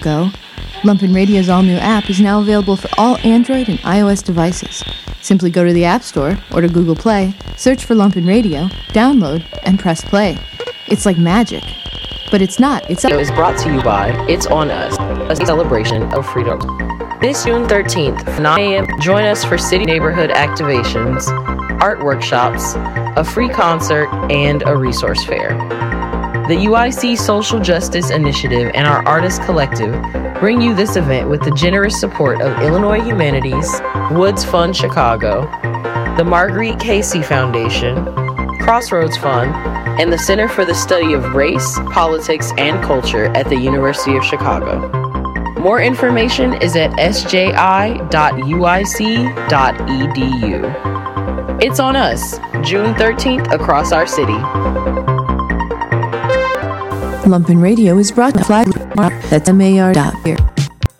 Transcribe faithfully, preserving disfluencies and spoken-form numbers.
Go. Lumpen Radio's all-new app is now available for all Android and iOS devices. Simply go to the App Store or to Google Play, search for Lumpen Radio, download, and press play. It's like magic. But it's not. It's It is brought to you by It's On Us, a celebration of freedom. This June thirteenth, nine a.m., join us for city neighborhood activations, art workshops, a free concert, and a resource fair. The U I C Social Justice Initiative and our Artist Collective bring you this event with the generous support of Illinois Humanities, Woods Fund Chicago, the Marguerite Casey Foundation, Crossroads Fund, and the Center for the Study of Race, Politics, and Culture at the University of Chicago. More information is at s j i dot u i c dot e d u. It's on us, June thirteenth, across our city. Lumpen Radio is brought to you by that's M A R dot here.